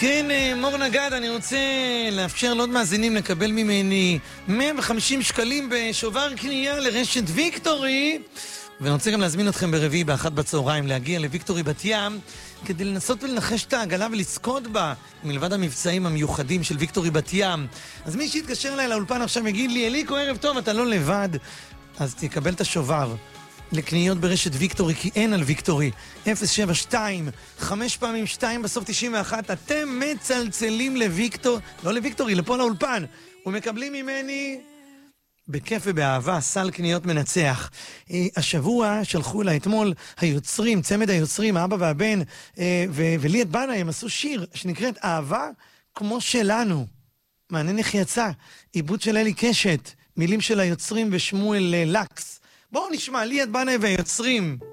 כן, מור נגד, אני רוצה לאפשר לעוד מאזינים לקבל ממני 150 שקלים בשובר קנייה לרשת ויקטורי, ואני רוצה גם להזמין אתכם ברביעי באחת בצהריים להגיע לויקטורי בת ים כדי לנסות ולנחש את העגלה ולזכות בה מלבד המבצעים המיוחדים של ויקטורי בת ים. אז מי שיתקשר אליי לאולפן עכשיו יגיד לי, אליקו, ערב טוב, אתה לא לבד, אז תקבל את השובר לקניות ברשת ויקטורי, כי אין על ויקטורי. 072 5 פעמים 2 בסוף 91. אתם מצלצלים לויקטור, לא לויקטורי, לפה לאולפן, ומקבלים ממני בכיף ובאהבה סל קניות מנצח. השבוע שלחו לה אתמול היוצרים, צמד היוצרים, האבא והבן, ולי את בנה, הם עשו שיר שנקראת אהבה כמו שלנו. מעניין איך יצא. עיבוד של אלי קשת, מילים של היוצרים ושמואל לקס. בואו נשמע, לי את בנה והיוצרים.